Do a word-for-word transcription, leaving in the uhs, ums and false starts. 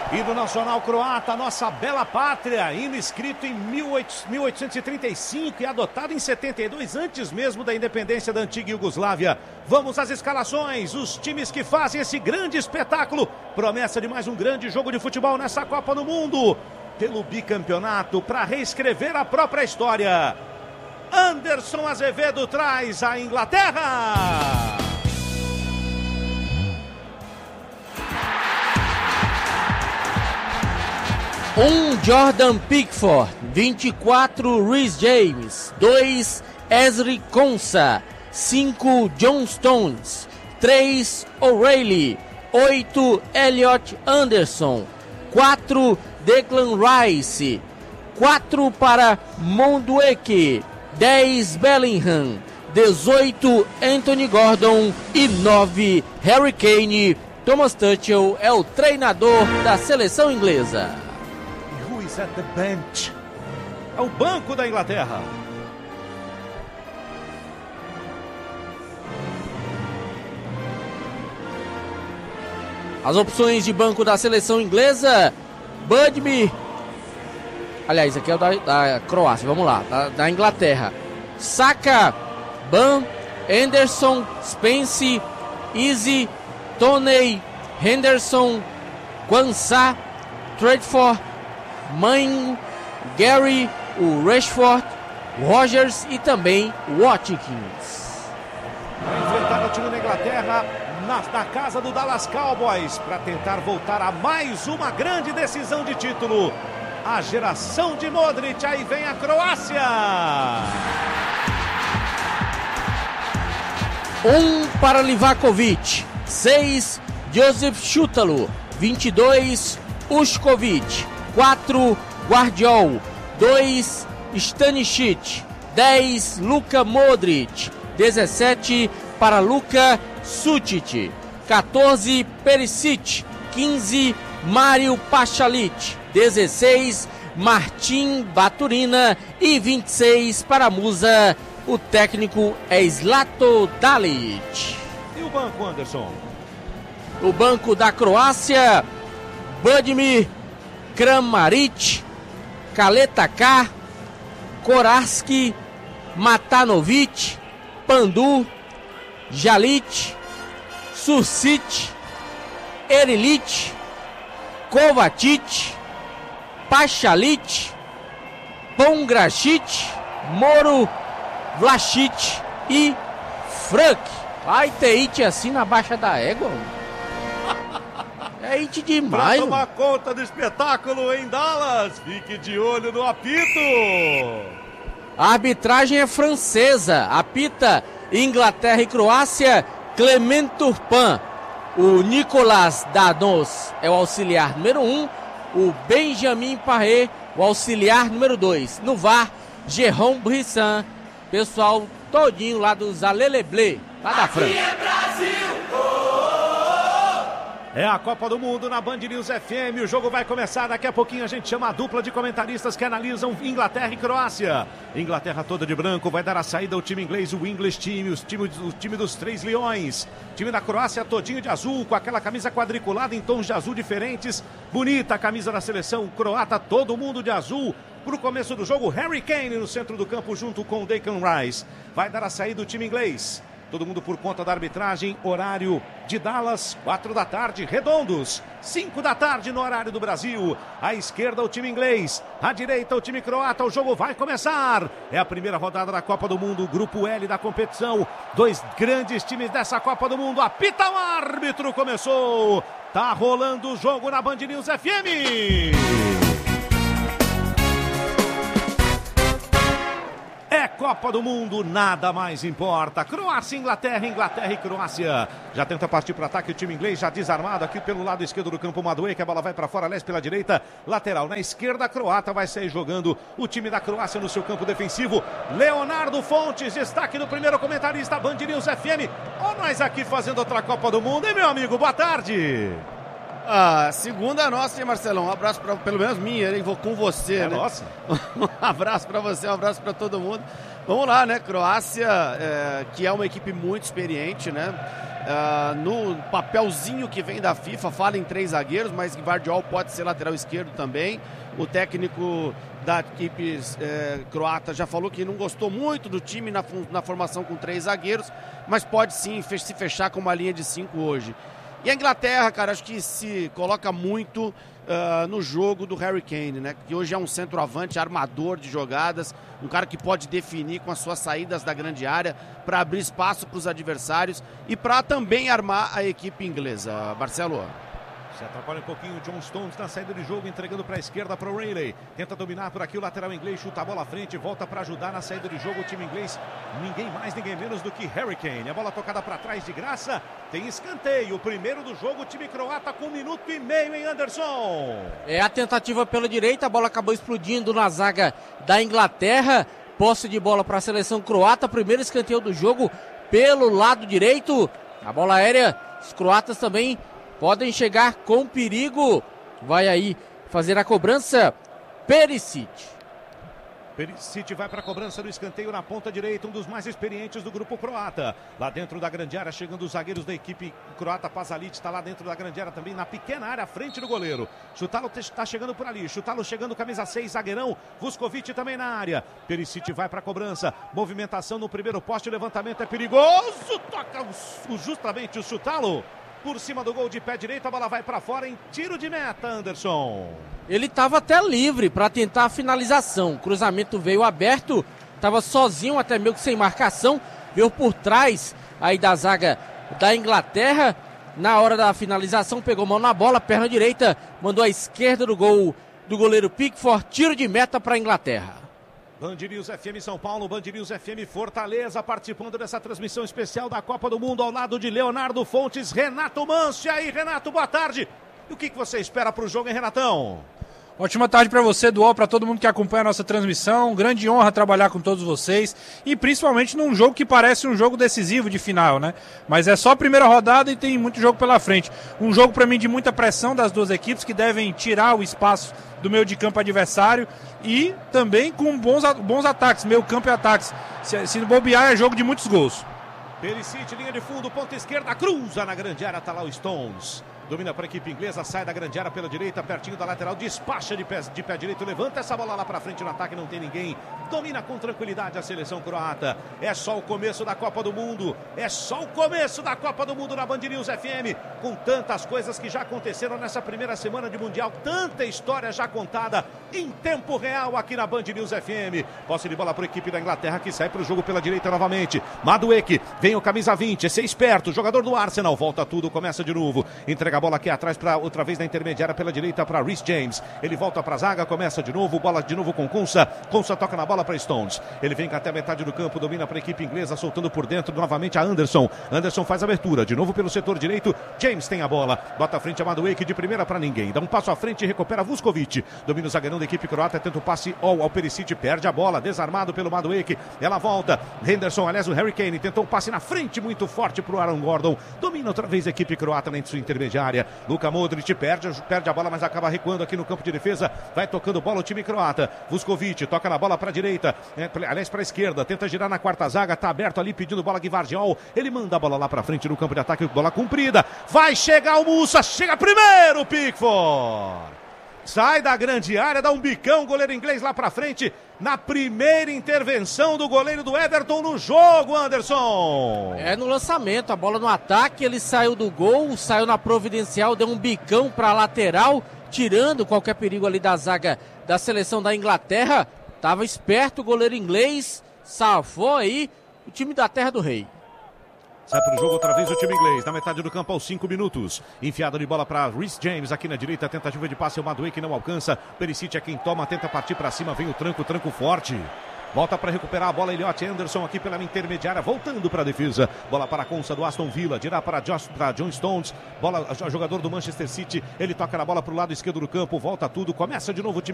Hino nacional croata, nossa bela pátria, hino escrito em mil oitocentos e trinta e cinco e adotado em setenta e dois, antes mesmo da independência da antiga Iugoslávia. Vamos às escalações, os times que fazem esse grande espetáculo, promessa de mais um grande jogo de futebol nessa Copa do Mundo, pelo bicampeonato, para reescrever a própria história. Anderson Azevedo traz a Inglaterra. Um Jordan Pickford, vinte e quatro Reece James, dois Ezri Konsa, cinco John Stones, três O'Reilly, oito Elliot Anderson, quatro Declan Rice, quatro para Mondueke, dez Bellingham, dezoito Anthony Gordon e nove Harry Kane. Thomas Tuchel é o treinador da seleção inglesa. At the bench. É o banco da Inglaterra. As opções de banco da seleção inglesa: Budme, aliás, aqui é o da, da Croácia, vamos lá, da, da Inglaterra. Saka, Ban, Anderson, Spence, Easy, Toney, Henderson, Quansah, Tradford, Mãe, Gary, o Rashford, Rogers e também Watkins. Vai enfrentar o time da Inglaterra na, na casa do Dallas Cowboys para tentar voltar a mais uma grande decisão de título. A geração de Modric, aí vem a Croácia. Um para Livakovic, seis Joseph Šutalo, vinte e dois Ušković, quatro Guardiol, dois Stanisic, dez Luka Modric, dezessete para Luka Sučić, quatorze Perisic, quinze Mario Pasalic, dezesseis Martin Baturina e vinte e seis para Musa. O técnico é Zlatko Dalic. E o banco, Anderson? O banco da Croácia: Budimir, Kramaric, Kaletaka, Kolarski, Matanovic, Pandu, Jalic, Susic, Erilic, Kovacic, Pasalic, Pongracic, Moro, Vlasic e Frank. Vai ter it assim na baixa da égua. É it demais. Pra tomar conta do espetáculo em Dallas, fique de olho no apito. A arbitragem é francesa, apita Inglaterra e Croácia, Clement Turpin. O Nicolas Danos é o auxiliar número um, o Benjamin Paré, o auxiliar número dois. No V A R, Jérôme Brisson, pessoal todinho lá dos Aleleblé, lá da França. Aqui é Brasil! É a Copa do Mundo na Band News F M, o jogo vai começar, daqui a pouquinho a gente chama a dupla de comentaristas que analisam Inglaterra e Croácia. Inglaterra toda de branco, vai dar a saída ao time inglês, o English Team, o time, o time dos Três Leões. Time da Croácia todinho de azul, com aquela camisa quadriculada em tons de azul diferentes. Bonita a camisa da seleção croata, todo mundo de azul. Para o começo do jogo, Harry Kane no centro do campo junto com o Declan Rice. Vai dar a saída do time inglês. Todo mundo por conta da arbitragem, horário de Dallas, quatro da tarde, redondos, cinco da tarde no horário do Brasil. À esquerda o time inglês, à direita o time croata, o jogo vai começar. É a primeira rodada da Copa do Mundo, grupo L da competição. Dois grandes times dessa Copa do Mundo, apita o árbitro, começou. Tá rolando o jogo na Band News F M. É Copa do Mundo, nada mais importa. Croácia, Inglaterra, Inglaterra e Croácia. Já tenta partir para ataque o time inglês, já desarmado aqui pelo lado esquerdo do campo. Madueke, a bola vai para fora, leste pela direita, lateral na esquerda. A croata vai sair jogando o time da Croácia no seu campo defensivo. Leonardo Fontes, destaque do primeiro comentarista Band News F M. Ó, nós aqui fazendo outra Copa do Mundo, hein, meu amigo? Boa tarde. Ah, segunda nossa, hein, Marcelão? Um abraço, pra, pelo menos minha, hein? Vou com você, é né? Nossa. Um abraço pra você, um abraço pra todo mundo. Vamos lá, né? Croácia, é, que é uma equipe muito experiente, né? Uh, no papelzinho que vem da FIFA, fala em três zagueiros, mas Gvardiol pode ser lateral esquerdo também. O técnico da equipe é, croata já falou que não gostou muito do time na, na formação com três zagueiros, mas pode sim se fechar com uma linha de cinco hoje. E a Inglaterra, cara, acho que se coloca muito uh, no jogo do Harry Kane, né? Que hoje é um centroavante, armador de jogadas, um cara que pode definir com as suas saídas da grande área para abrir espaço para os adversários e para também armar a equipe inglesa. Marcelo. Se atrapalha um pouquinho o John Stones na saída de jogo, entregando para a esquerda para o Rayleigh. Tenta dominar por aqui o lateral inglês, chuta a bola à frente, volta para ajudar na saída de jogo o time inglês. Ninguém mais, ninguém menos do que Harry Kane. A bola tocada para trás de graça, tem escanteio. O primeiro do jogo, o time croata com um minuto e meio em Anderson. É a tentativa pela direita, a bola acabou explodindo na zaga da Inglaterra. Posse de bola para a seleção croata, primeiro escanteio do jogo pelo lado direito. A bola aérea, os croatas também podem chegar com perigo. Vai aí fazer a cobrança Perisic. Perisic vai para a cobrança do escanteio na ponta direita, um dos mais experientes do grupo croata. Lá dentro da grande área, chegando os zagueiros da equipe croata. Pasalic está lá dentro da grande área também, na pequena área, à frente do goleiro. Chutalo está chegando por ali, Chutalo chegando, camisa seis, zagueirão. Vuskovic também na área. Perisic vai para a cobrança, movimentação no primeiro poste, levantamento é perigoso. Toca o, justamente o Chutalo. Por cima do gol de pé direito, a bola vai para fora em tiro de meta, Anderson. Ele estava até livre para tentar a finalização. O cruzamento veio aberto, estava sozinho, até meio que sem marcação. Veio por trás aí da zaga da Inglaterra. Na hora da finalização, pegou mão na bola, perna direita, mandou à esquerda do gol do goleiro Pickford. Tiro de meta para a Inglaterra. Band News F M São Paulo, Band News F M Fortaleza, participando dessa transmissão especial da Copa do Mundo, ao lado de Leonardo Fontes, Renato Manso. E aí, Renato, boa tarde. E o que que você espera para o jogo, hein, Renatão? Ótima tarde para você, Dual, para todo mundo que acompanha a nossa transmissão. Grande honra trabalhar com todos vocês e principalmente num jogo que parece um jogo decisivo de final, né? Mas é só a primeira rodada e tem muito jogo pela frente. Um jogo para mim de muita pressão das duas equipes que devem tirar o espaço do meio de campo adversário e também com bons, bons ataques, meio campo e ataques. Se, se bobear é jogo de muitos gols. Perisic, linha de fundo, ponta esquerda, cruza na grande área, tá lá o Stones. Domina para a equipe inglesa, sai da grande área pela direita, pertinho da lateral, despacha de pé, de pé direito, levanta essa bola lá para frente no ataque, não tem ninguém. Domina com tranquilidade a seleção croata. É só o começo da Copa do Mundo, é só o começo da Copa do Mundo na Band News F M, com tantas coisas que já aconteceram nessa primeira semana de Mundial, tanta história já contada em tempo real aqui na Band News F M. Posse de bola para a equipe da Inglaterra que sai para o jogo pela direita novamente. Madueke, vem o camisa vinte, esse é esperto, jogador do Arsenal, volta tudo, começa de novo, entrega a bola aqui atrás para outra vez na intermediária pela direita para Reece James. Ele volta para a zaga, começa de novo, bola de novo com Konsa. Konsa toca na bola para Stones. Ele vem até a metade do campo, domina para a equipe inglesa, soltando por dentro novamente a Anderson. Anderson faz a abertura, de novo pelo setor direito. James tem a bola, bota à frente a Madueke de primeira para ninguém. Dá um passo à frente e recupera Vuskovic. Domina o zagueirão da equipe croata, tenta o passe ao, ao Perisic, perde a bola, desarmado pelo Madueke. Ela volta. Henderson, aliás, o Harry Kane tentou um passe na frente muito forte para o Aaron Gordon. Domina outra vez a equipe croata na sua intermediária. Luka Modric perde, perde a bola, mas acaba recuando aqui no campo de defesa. Vai tocando bola o time croata. Vuskovic toca na bola para a direita, é, aliás, para a esquerda. Tenta girar na quarta zaga, tá aberto ali pedindo bola Gvardiol. Ele manda a bola lá para frente no campo de ataque, bola comprida. Vai chegar o Musa, chega primeiro, Pickford. Sai da grande área, dá um bicão, goleiro inglês lá pra frente, na primeira intervenção do goleiro do Everton no jogo, Anderson. É no lançamento, a bola no ataque, ele saiu do gol, saiu na providencial, deu um bicão pra lateral, tirando qualquer perigo ali da zaga da seleção da Inglaterra. Tava esperto o goleiro inglês, salvou aí o time da Terra do Rei. Sai para o jogo outra vez o time inglês, na metade do campo aos cinco minutos. Enfiada de bola para Reece James aqui na direita, tentativa de passe, o Madueke não alcança. Perisic é quem toma, tenta partir para cima, vem o tranco, tranco forte. Volta para recuperar a bola, Elliot Anderson aqui pela intermediária, voltando para a defesa. Bola para a Konsa do Aston Villa, dirá para, Josh, para John Stones. Bola, jogador do Manchester City, ele toca na bola para o lado esquerdo do campo, volta tudo, começa de novo o time